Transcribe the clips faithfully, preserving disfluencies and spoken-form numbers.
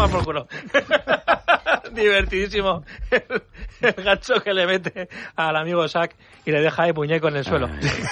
tomar por culo. Divertidísimo el, el gancho que le mete al amigo Zack y le deja de muñeco en el suelo.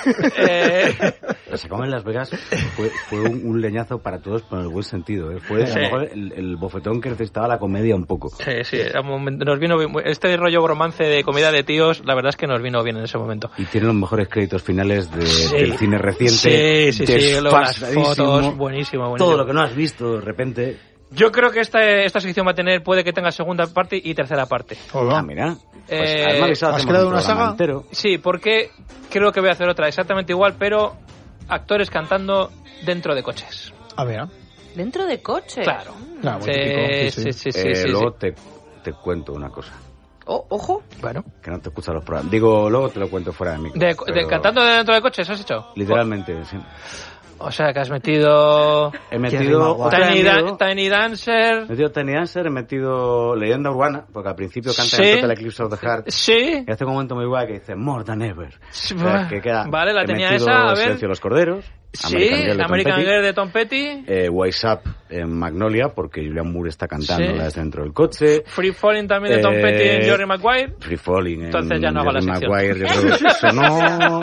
eh... Lo sacamos en Las Vegas, fue, fue un, un leñazo para todos, pero en el buen sentido. ¿eh? Fue sí. a lo mejor el, el bofetón que necesitaba la comedia un poco. Sí, sí, nos vino bien, este rollo bromance de comedia de tíos, la verdad es que nos vino bien en ese momento. Y tiene los mejores créditos finales de, sí. del cine reciente. Sí, sí, sí, las fotos, buenísimo, buenísimo. Todo lo que no has visto de repente. Yo creo que esta, esta sección va a tener, puede que tenga segunda parte y tercera parte. Ah, mira. Pues, eh, avisado, ¿has creado una saga? Entero. Sí, porque creo que voy a hacer otra exactamente igual, pero actores cantando dentro de coches. A ver. ¿Dentro de coches? Claro. Claro, sí, típico, sí, sí, sí, sí, eh, sí, Luego sí. Te, te cuento una cosa. Oh, ojo. Bueno. Que no te escuchan los programas. Digo, luego te lo cuento fuera de micro. De, de, ¿Cantando dentro de coches has hecho? Literalmente, sí. O sea, que has metido... He metido... Tiny, da- Tiny Dancer... He metido Tiny Dancer, he metido Leyenda Urbana, porque al principio canta ¿Sí? en Total Eclipse of the Heart. Sí. Y hace un momento muy guay que dice More Than Ever. Sí, o sea, que queda, vale, la he tenía metido esa, a ver. Silencio de los Corderos. Sí, American Girl de Tom Petty. Eh, Wise Up en Magnolia, porque Julian Moore está cantándola Sí. desde dentro del coche. Free Falling también de Tom Eh, Petty en Jerry Maguire. Free Falling en Entonces ya no hago la Jerry sección. Maguire, yo creo que sonó.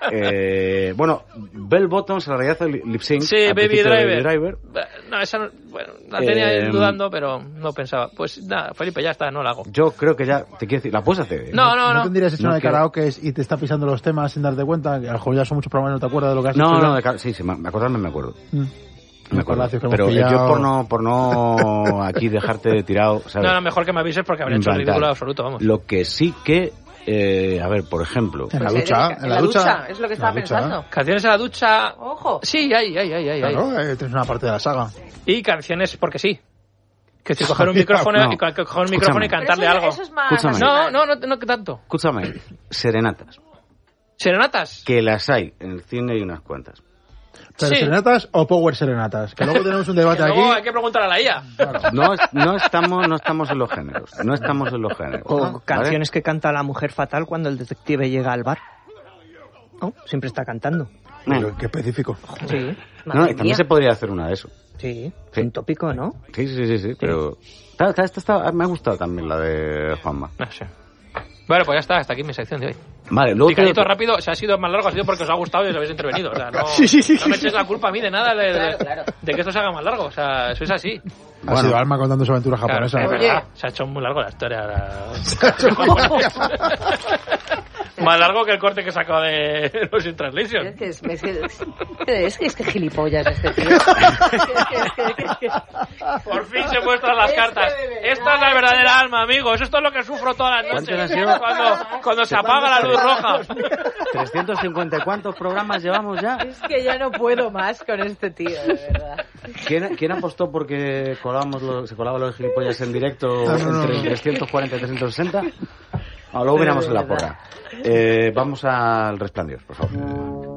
eh, bueno, Bell Bottoms en realidad el lip sync. Sí, al Baby principio de Driver. Baby Driver. No, esa no, bueno, la tenía Eh, dudando, pero no pensaba. Pues nada, Felipe, ya está, no la hago. Yo creo que ya, te quiero decir, la puedes hacer. ¿eh? No, no, ¿No no. tendrías hecho No una de quiero. karaoke y te está pisando los temas sin darte cuenta? Que a lo mejor ya son muchos programas y no te acuerdas de lo que has No, hecho. no, ya. de ca- sí, sí, me acordarme me acuerdo. Mm. Me acuerdo. Palacios que hemos Pero eh, pillado. yo por no, por no aquí dejarte tirado, ¿sabes? No, no, mejor que me avises porque habría hecho el ridículo absoluto, vamos. Lo que sí que, eh, a ver, por ejemplo, En la Pues ducha, en en la ducha. es lo que En la estaba ducha. pensando. Canciones en la ducha... Ojo. Sí, hay, hay, hay, hay. Claro, eh, tienes una parte de la saga. Y canciones porque sí. Que si coger un micrófono, No. y co- coger un micrófono y Pero cantarle eso, algo. Eso es más Escúchame. No, no, no, no que tanto. escúchame, serenatas, ¿Serenatas? que las hay en el cine y unas cuantas. ¿Pero Sí. serenatas o power serenatas? Que luego tenemos un debate Que aquí. luego hay que preguntar a la I A. No, es- no estamos, no estamos en los géneros, no estamos en los géneros. O ¿vale? canciones que canta la mujer fatal cuando el detective llega al bar. ¿No? Siempre está cantando. Pero qué específico. Sí, No, y también se podría hacer una de eso. sí. Sí. Un tópico, ¿no? Sí, sí, sí, sí, pero esta, esta, esta está- me ha gustado también la de Juanma. No sé. Bueno, pues ya está, hasta aquí mi sección de hoy. Vale, luego Picadito creo que- rápido, si ha sido más largo ha sido porque os ha gustado y os habéis intervenido. O sea, no, Sí, sí, sí, no me sí. echéis la culpa a mí de nada de, de- Claro, claro. de que esto se haga más largo. O sea, eso es así. Ha Bueno. sido Alma contando su aventura Claro, japonesa. es Oye. verdad, se ha hecho muy largo la historia. ahora. Más largo que el corte que sacó de los In Translation. Es que es, es, que, es, que, es que gilipollas este tío. Es que, es que, es que, es que... Por fin se muestran las Es que cartas. de verdad, Esta es la verdadera alma, amigos. Esto es lo que sufro todas las ¿Cuántos noches. han sido? Cuando, cuando se apaga la luz roja. trescientos cincuenta y cuántos programas llevamos ya. Es que ya no puedo más con este tío, de verdad. ¿Quién, quién apostó porque colábamos los, se colaban los gilipollas en directo No, no, no, entre no. trescientos cuarenta y trescientos sesenta? Ah, luego miramos en la porra. Eh, vamos al Resplandor, por favor.